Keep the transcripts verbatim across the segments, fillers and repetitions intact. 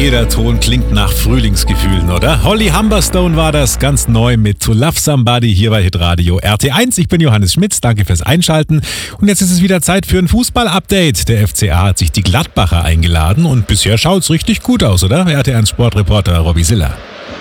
Jeder Ton klingt nach Frühlingsgefühlen, oder? Holly Humberstone war das, ganz neu mit To Love Somebody hier bei Hitradio R T eins. Ich bin Johannes Schmitz, danke fürs Einschalten. Und jetzt ist es wieder Zeit für ein Fußball-Update. Der F C A hat sich die Gladbacher eingeladen und bisher schaut's richtig gut aus, oder? R T eins Sportreporter Robby Siller.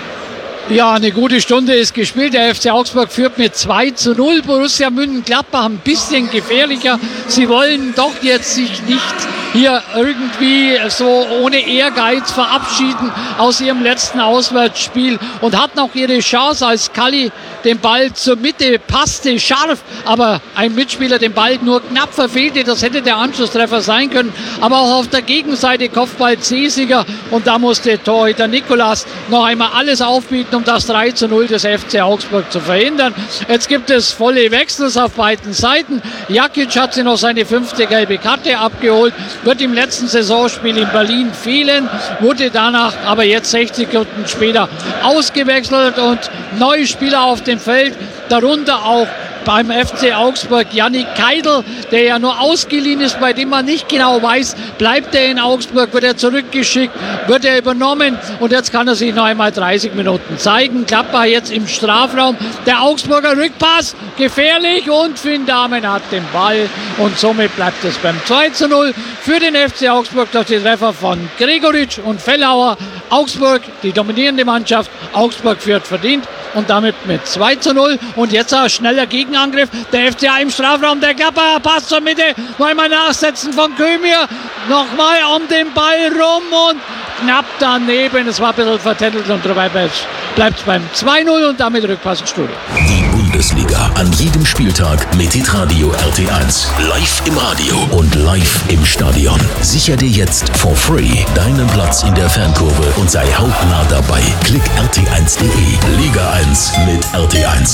Ja, eine gute Stunde ist gespielt. Der F C Augsburg führt mit zwei zu null. Borussia Mönchengladbach ein bisschen gefährlicher. Sie wollen doch jetzt sich nicht hier irgendwie so ohne Ehrgeiz verabschieden aus ihrem letzten Auswärtsspiel und hatten auch ihre Chance, als Kalli den Ball zur Mitte passte, scharf, aber ein Mitspieler den Ball nur knapp verfehlte. Das hätte der Anschlusstreffer sein können. Aber auch auf der Gegenseite Kopfball Cesiger und da musste Torhüter Nikolas noch einmal alles aufbieten, um das drei zu null des F C Augsburg zu verhindern. Jetzt gibt es volle Wechsels auf beiden Seiten. Jakic hat sich noch seine fünfte gelbe Karte abgeholt, wird im letzten Saisonspiel in Berlin fehlen, wurde danach aber jetzt sechzig Sekunden später ausgewechselt und neue Spieler auf dem Feld, darunter auch beim F C Augsburg Yannick Keidl, der ja nur ausgeliehen ist, bei dem man nicht genau weiß, bleibt er in Augsburg, wird er zurückgeschickt, wird er übernommen und jetzt kann er sich noch einmal dreißig Minuten zeigen. Gladbach jetzt im Strafraum, der Augsburger Rückpass, gefährlich und Finn Dahmen hat den Ball und somit bleibt es beim zwei zu null für den F C Augsburg durch die Treffer von Gregoritsch und Fellhauer. Augsburg, die dominierende Mannschaft, Augsburg führt verdient und damit mit zwei zu null und jetzt ein schneller Gegenangriff, der F C A im Strafraum, der Gladbacher Pass zur Mitte, noch einmal nachsetzen von Kömir, nochmal um den Ball rum und knapp daneben, es war ein bisschen vertändelt und dabei bleibt es beim zwei null und damit Rückpass ins Studio. Die Bundesliga an jedem Spieltag mit Hitradio R T eins. Live im Radio und live im Stadion. Sicher dir jetzt for free deinen Platz in der Fankurve und sei hautnah dabei. Klick R T eins punkt de. Liga eins mit R T eins.